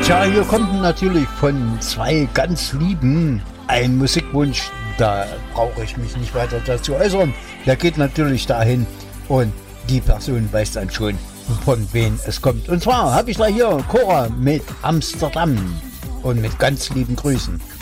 Tja, hier kommt natürlich von zwei ganz Lieben ein Musikwunsch. Da brauche ich mich nicht weiter dazu äußern. Der geht natürlich dahin und die Person weiß dann schon, von wem es kommt. Und zwar habe ich da hier Cora mit Amsterdam und mit ganz lieben Grüßen.